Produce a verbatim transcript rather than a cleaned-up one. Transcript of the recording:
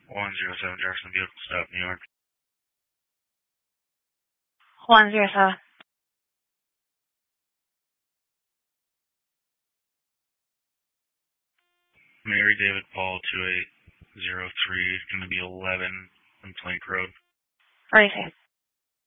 one zero seven Jefferson vehicle stop, New York. one zero seven. Mary David Paul two eight zero three, going to be eleven on Plank Road. Racing.